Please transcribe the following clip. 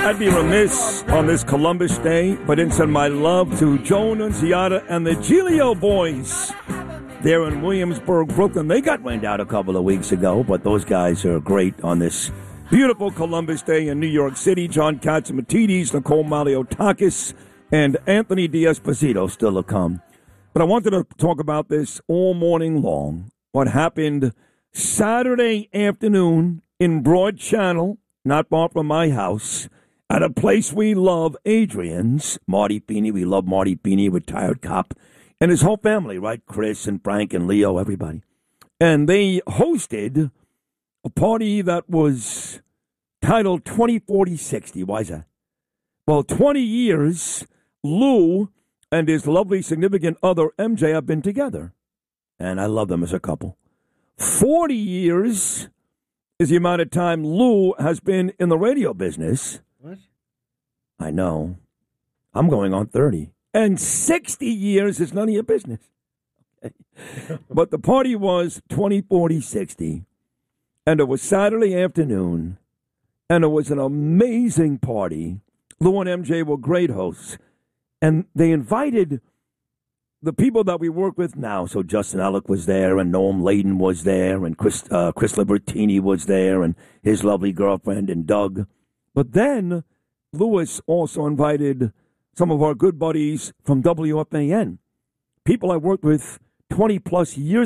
I'd be remiss on this Columbus Day, but didn't send my love to Joan Nunziata and the Giglio Boys there in Williamsburg, Brooklyn. They got rained out a couple of weeks ago, but those guys are great on this beautiful Columbus Day in New York City. John Catsimatidis, Nicole Maliotakis, and Anthony D'Esposito still to come. But I wanted to talk about this all morning long. What happened Saturday afternoon in Broad Channel, not far from my house, at a place we love, Adrian's. Marty Feeney, we love Marty Feeney, retired cop, and his whole family, right? Chris and Frank and Leo, everybody. And they hosted a party that was titled 20-40-60. Why is that? Well, 20 years, Lou and his lovely significant other, MJ, have been together. And I love them as a couple. 40 years is the amount of time Lou has been in the radio business. What? I know. I'm going on 30. And 60 years is none of your business. Okay. But the party was 20-40-60. And it was Saturday afternoon. And it was an amazing party. Lou and MJ were great hosts. And they invited the people that we work with now. So Justin Alec was there, and Noam Layden was there, and Chris Libertini was there, and his lovely girlfriend, and Doug. But then Lewis also invited some of our good buddies from WFAN, people I worked with 20-plus years